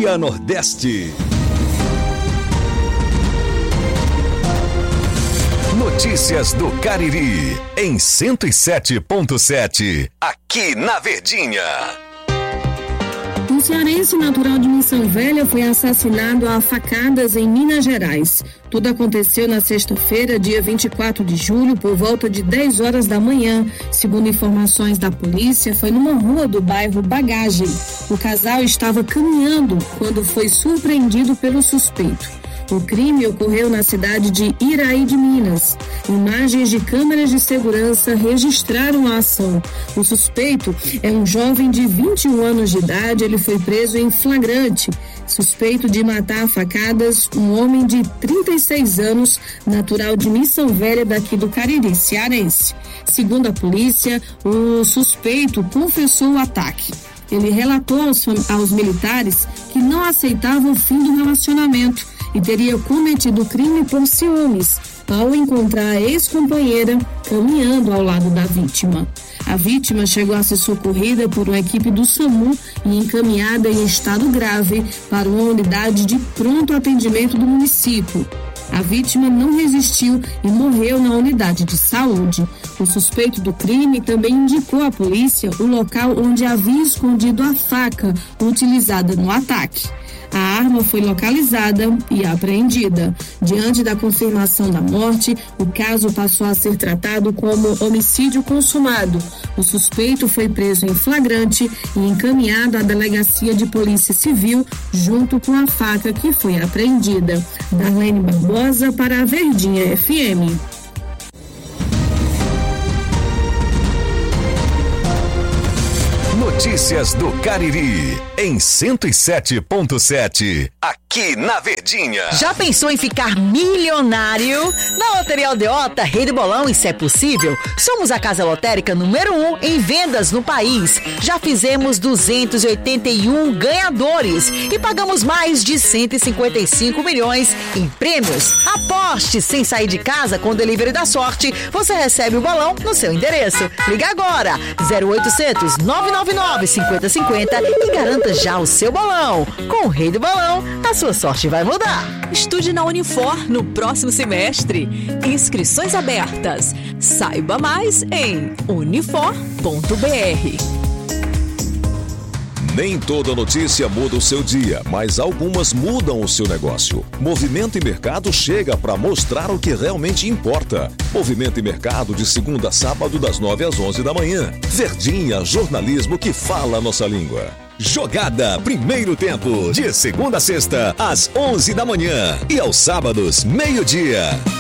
Dia Nordeste. Notícias do Cariri, em 107.7, aqui na Verdinha. Um cearense natural de Missão Velha foi assassinado a facadas em Minas Gerais. Tudo aconteceu na sexta-feira, dia 24 de julho, por volta de 10 horas da manhã. Segundo informações da polícia, foi numa rua do bairro Bagagem. O casal estava caminhando quando foi surpreendido pelo suspeito. O crime ocorreu na cidade de Iraí de Minas. Imagens de câmeras de segurança registraram a ação. O suspeito é um jovem de 21 anos de idade. Ele foi preso em flagrante, suspeito de matar a facadas um homem de 36 anos, natural de Missão Velha, daqui do Cariri, cearense. Segundo a polícia, o suspeito confessou o ataque. Ele relatou aos militares que não aceitava o fim do relacionamento e teria cometido o crime por ciúmes, ao encontrar a ex-companheira caminhando ao lado da vítima. A vítima chegou a ser socorrida por uma equipe do SAMU e encaminhada em estado grave para uma unidade de pronto atendimento do município. A vítima não resistiu e morreu na unidade de saúde. O suspeito do crime também indicou à polícia o local onde havia escondido a faca utilizada no ataque. A arma foi localizada e apreendida. Diante da confirmação da morte, o caso passou a ser tratado como homicídio consumado. O suspeito foi preso em flagrante e encaminhado à delegacia de polícia civil junto com a faca que foi apreendida. Darlene Barbosa para a Verdinha FM. Notícias do Cariri, em 107.7, aqui na Verdinha. Já pensou em ficar milionário? Na Loteria Aldeota, Rei do Bolão, e se é possível, somos a casa lotérica número 1 em vendas no país. Já fizemos 281 ganhadores e pagamos mais de 155 milhões em prêmios. Aposte sem sair de casa com o Delivery da Sorte. Você recebe o bolão no seu endereço. Liga agora, 0800 999 5050 e garanta já o seu bolão. Com o Rei do Bolão, a sua sorte vai mudar. Estude na Unifor no próximo semestre. Inscrições abertas. Saiba mais em unifor.br. Nem toda notícia muda o seu dia, mas algumas mudam o seu negócio. Movimento e Mercado chega para mostrar o que realmente importa. Movimento e Mercado de segunda a sábado das 9 às 11 da manhã. Verdinha, jornalismo que fala a nossa língua. Jogada primeiro tempo, de segunda a sexta às 11 da manhã e aos sábados, meio-dia.